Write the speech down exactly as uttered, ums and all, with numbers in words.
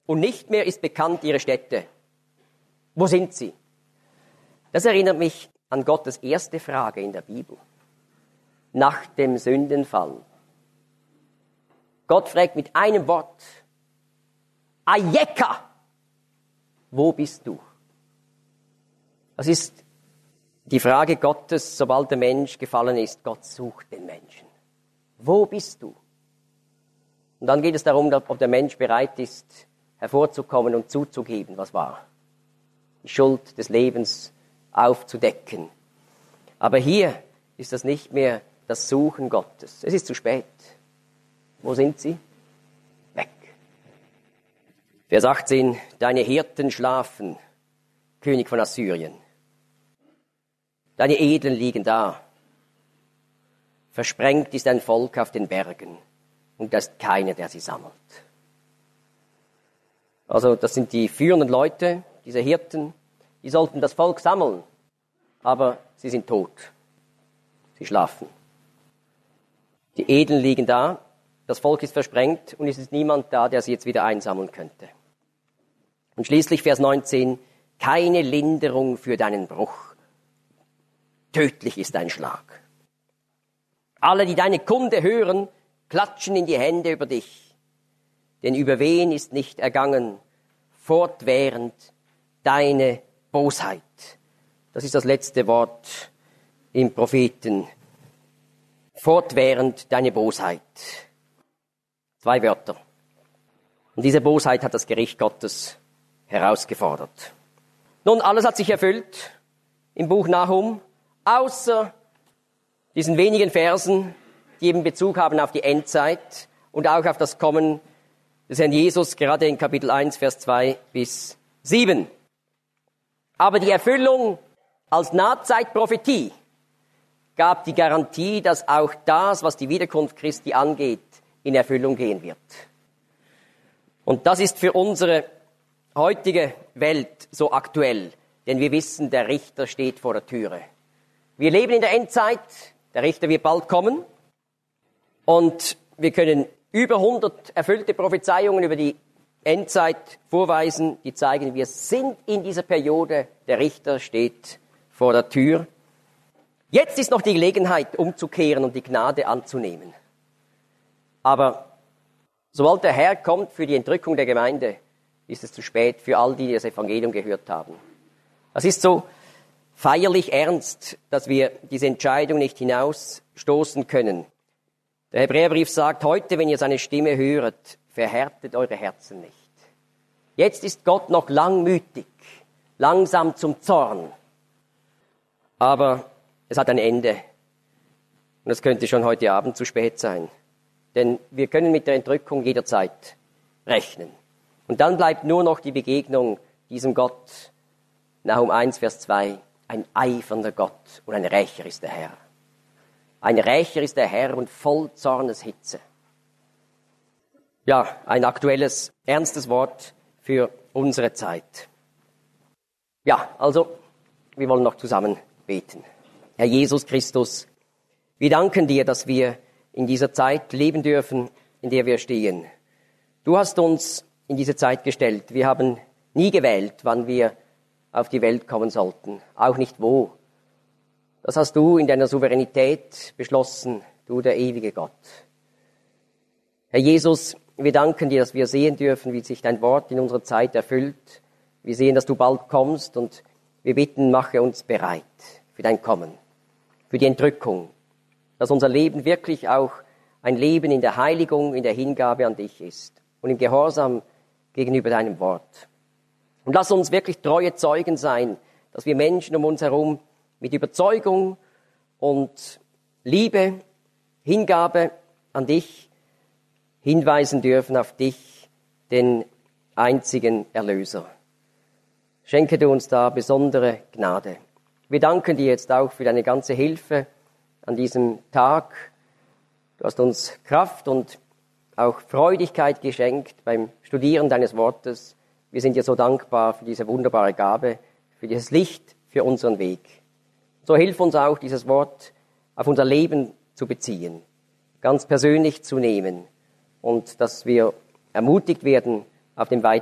und nicht mehr ist bekannt ihre Stätte. Wo sind sie? Das erinnert mich an Gottes erste Frage in der Bibel. Nach dem Sündenfall. Gott fragt mit einem Wort, Ayeka, wo bist du? Das ist die Frage Gottes, sobald der Mensch gefallen ist. Gott sucht den Menschen. Wo bist du? Und dann geht es darum, ob der Mensch bereit ist, hervorzukommen und zuzugeben, was war. Die Schuld des Lebens aufzudecken. Aber hier ist das nicht mehr das Suchen Gottes. Es ist zu spät. Wo sind sie? Weg. Vers achtzehn. Deine Hirten schlafen, König von Assyrien. Deine Edlen liegen da. Versprengt ist ein Volk auf den Bergen und da ist keiner, der sie sammelt. Also das sind die führenden Leute, diese Hirten, die sollten das Volk sammeln, aber sie sind tot. Sie schlafen. Die Edlen liegen da, das Volk ist versprengt und es ist niemand da, der sie jetzt wieder einsammeln könnte. Und schließlich Vers neunzehn, keine Linderung für deinen Bruch. Tödlich ist dein Schlag. Alle, die deine Kunde hören, klatschen in die Hände über dich. Denn über wen ist nicht ergangen, fortwährend deine Bosheit. Das ist das letzte Wort im Propheten. Fortwährend deine Bosheit. Zwei Wörter. Und diese Bosheit hat das Gericht Gottes herausgefordert. Nun, alles hat sich erfüllt im Buch Nahum, außer diesen wenigen Versen, die eben Bezug haben auf die Endzeit und auch auf das Kommen des Herrn Jesus, gerade in Kapitel eins, Vers zwei bis sieben. Aber die Erfüllung als Nahzeitprophetie gab die Garantie, dass auch das, was die Wiederkunft Christi angeht, in Erfüllung gehen wird. Und das ist für unsere heutige Welt so aktuell, denn wir wissen, der Richter steht vor der Türe. Wir leben in der Endzeit, der Richter wird bald kommen und wir können über hundert erfüllte Prophezeiungen über die Endzeit vorweisen, die zeigen, wir sind in dieser Periode, der Richter steht vor der Tür. Jetzt ist noch die Gelegenheit, umzukehren und die Gnade anzunehmen. Aber sobald der Herr kommt für die Entrückung der Gemeinde, ist es zu spät für all die, die das Evangelium gehört haben. Das ist so feierlich ernst, dass wir diese Entscheidung nicht hinausstoßen können. Der Hebräerbrief sagt, heute, wenn ihr seine Stimme höret, verhärtet eure Herzen nicht. Jetzt ist Gott noch langmütig, langsam zum Zorn. Aber es hat ein Ende. Und es könnte schon heute Abend zu spät sein. Denn wir können mit der Entrückung jederzeit rechnen. Und dann bleibt nur noch die Begegnung diesem Gott. Nahum eins, Vers zwei. Ein eifernder Gott und ein Rächer ist der Herr. Ein Rächer ist der Herr und voll Zorneshitze. Ja, ein aktuelles, ernstes Wort für unsere Zeit. Ja, also, wir wollen noch zusammen beten. Herr Jesus Christus, wir danken dir, dass wir in dieser Zeit leben dürfen, in der wir stehen. Du hast uns in diese Zeit gestellt. Wir haben nie gewählt, wann wir auf die Welt kommen sollten, auch nicht wo. Das hast du in deiner Souveränität beschlossen, du der ewige Gott. Herr Jesus, wir danken dir, dass wir sehen dürfen, wie sich dein Wort in unserer Zeit erfüllt. Wir sehen, dass du bald kommst und wir bitten, mache uns bereit für dein Kommen, für die Entrückung, dass unser Leben wirklich auch ein Leben in der Heiligung, in der Hingabe an dich ist und im Gehorsam gegenüber deinem Wort. Und lass uns wirklich treue Zeugen sein, dass wir Menschen um uns herum mit Überzeugung und Liebe, Hingabe an dich hinweisen dürfen, auf dich, den einzigen Erlöser. Schenke du uns da besondere Gnade. Wir danken dir jetzt auch für deine ganze Hilfe an diesem Tag. Du hast uns Kraft und auch Freudigkeit geschenkt beim Studieren deines Wortes. Wir sind dir so dankbar für diese wunderbare Gabe, für dieses Licht, für unseren Weg. So hilf uns auch, dieses Wort auf unser Leben zu beziehen, ganz persönlich zu nehmen und dass wir ermutigt werden auf dem weiteren